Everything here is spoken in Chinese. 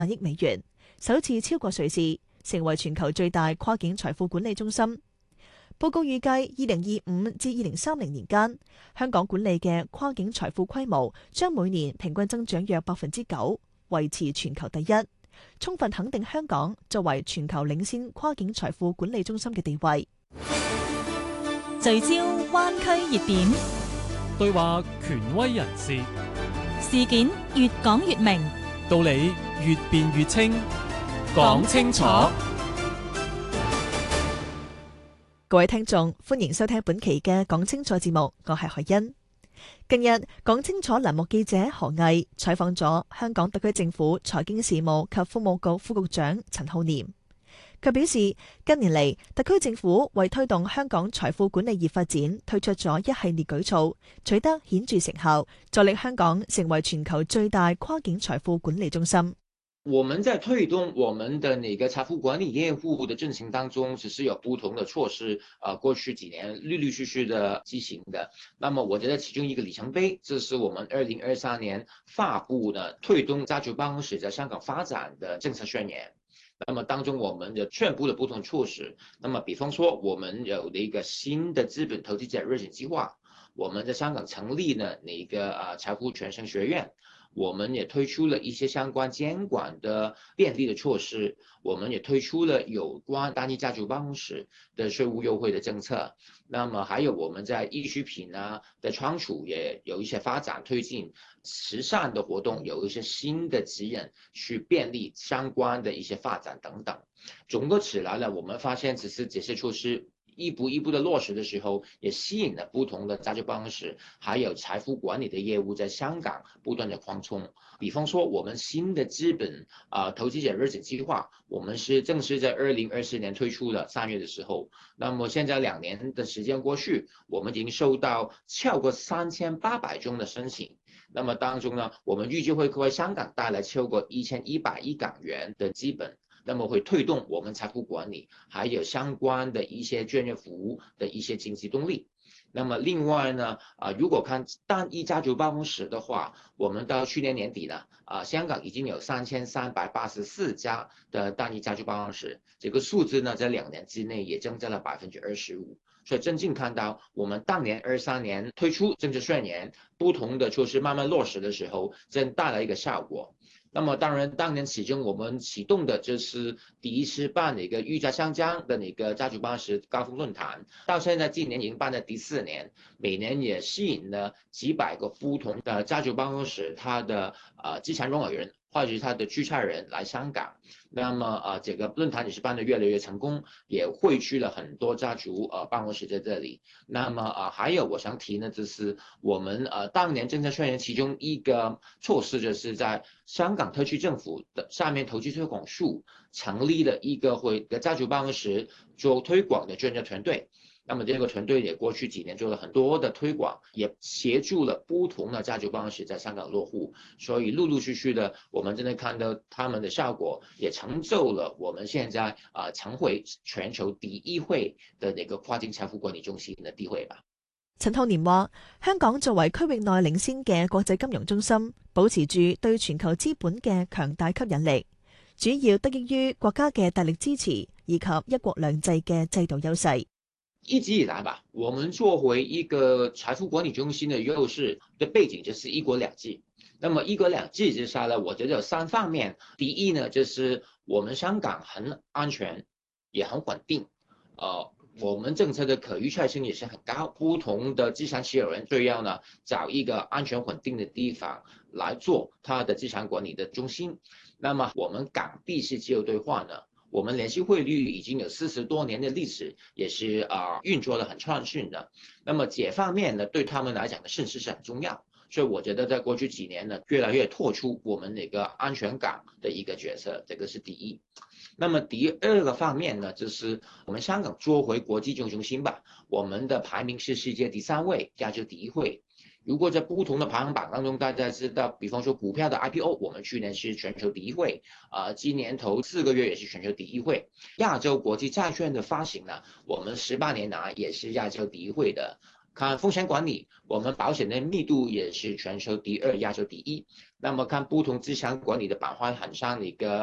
億美元，首次超過瑞士，成為全球最大跨境財富管理中心。報告預計2025至2030年間，香港管理嘅跨境財富規模將每年平均增長約9%，維持全球第一，充分肯定香港作為全球領先跨境財富管理中心嘅地位。 聚焦灣區熱點， 對話權威人士， 事件越講越明， 道理越辯越清，講清楚。 各位聽眾，歡迎收聽本期嘅講清楚節目，我係海欣。近日，講清楚欄目記者何毅採訪咗香港特區政府財經事務及庫務局副局長陳浩濂。佢表示，近年嚟，特區政府為推動香港財富管理業發展，推出咗一系列舉措，取得顯著成效，助力香港成為全球最大跨境財富管理中心。 我們在推動我們的那個財富管理業務的進程當中，只是有不同的措施，過去幾年陸陸續續的進行的。那麼我覺得其中一個里程碑，這是我們2023年發布的推動家族辦公室在香港發展的政策宣言。那麼當中我們就宣布了不同措施，那麼比方說我們有了一個新的資本投資者熱情計劃，我們在香港成立了那個財富傳承學院，我們也推出了一些相關監管的便利的措施，我們也推出了有關單一家族辦公室的稅務優惠的政策。那麼還有我們在藝術品的倉儲也有一些發展推進，慈善的活動有一些新的指引去便利相關的一些發展等等。總個起來呢，我們發現只是這些措施一步一步的落實的時候，也吸引了不同的家族辦公室還有財富管理的業務在香港不斷的擴充。比方說我們新的資本投資者熱情計劃，我們是正式在2024年推出了3月的時候，那麼現在2年的時間過去，我們已經收到超過3800宗的申請，那麼當中呢，我們預計會為香港帶來超過1100億港元的資本，那麼會推動我們財富管理還有相關的一些專業服務的一些經濟動力。那麼另外呢，如果看單一家族辦公室的話，我們到去年年底呢，香港已經有3384家的單一家族辦公室，這個數字呢在2年之內也增加了25%。所以真正看到我們當年23年推出政治宣言，不同的措施慢慢落實的時候，真帶來一個效果。那麼當然當年其中我們啟動的就是第一次辦那個裕嘉香江的那個家族辦公室高峰論壇，到現在今年已經辦了第4年，每年也吸引了幾百個不同的家族辦公室它的資產擁有人或者是他的註冊人來香港。那麼這個論壇也是辦得越來越成功，也匯聚了很多家族辦公室在這裡。那麼還有我想提呢，就是我們當年政策宣言其中一個措施，就是在香港特區政府的下面投資推廣署成立了一個家族辦公室做推廣的專家團隊。那麼這個團隊也過去幾年做了很多的推廣，也協助了不同的家族辦公室在香港落戶，所以陸陸續續的我們真的看到他們的效果，也成就了我們現在成為全球第一位的那個跨境財富管理中心的地位吧。 陳浩濂話，香港作為區域內領先嘅國際金融中心，保持住對全球資本嘅強大吸引力，主要得益於國家嘅大力支持以及一國兩制嘅制度優勢。 一直以來吧，我們作為一個財富管理中心的優勢的背景就是一國兩制。那麼一國兩制之下呢，我覺得有3方面。第一呢，就是我們香港很安全，也很穩定。我們政策的可預測性也是很高。不同的資產持有人需要呢找一個安全穩定的地方來做他的資產管理的中心。那麼我們港幣是自由兌換的。我們聯繫匯率已經有40多年的歷史，也是運作得很暢順的。那麼這方面呢，對他們來講的信息是很重要。所以我覺得在過去幾年呢，越來越突出我們那個安全港的一個角色，這個是第一。那麼第二個方面呢，就是我們香港做回國際金融中心吧，我們的排名是世界第3位，亞洲第1位。如果在不同的排行榜當中，大家知道，比方說股票的 IPO， 我們去年是全球第1位，今年頭4個月也是全球第1位。亞洲國際債券的發行呢，我們18年來也是亞洲第1位的。 看风险管理，我们保险的密度也是全球第2，亚洲第1。那么看不同资产管理的板块很上的一个